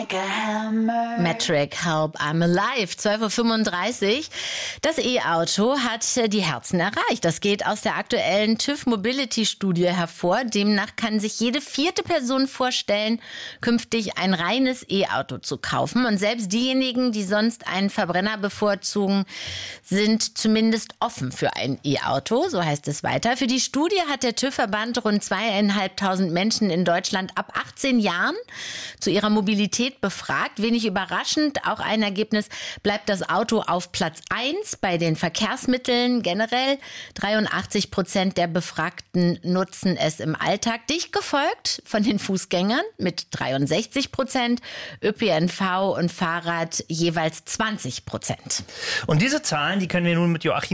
Metric, Help, I'm Alive, 12.35 Uhr. Das E-Auto hat die Herzen erreicht. Das geht aus der aktuellen TÜV Mobility Studie hervor. Demnach kann sich jede 4. Person vorstellen, künftig ein reines E-Auto zu kaufen. Und selbst diejenigen, die sonst einen Verbrenner bevorzugen, sind zumindest offen für ein E-Auto. So heißt es weiter. Für die Studie hat der TÜV-Verband rund 2.500 Menschen in Deutschland ab 18 Jahren zu ihrer Mobilität befragt. Wenig überraschend, auch ein Ergebnis, bleibt das Auto auf Platz 1 bei den Verkehrsmitteln generell. 83% der Befragten nutzen es im Alltag. Dicht gefolgt von den Fußgängern mit 63%, ÖPNV und Fahrrad jeweils 20%. Und diese Zahlen, die können wir nun mit Joachim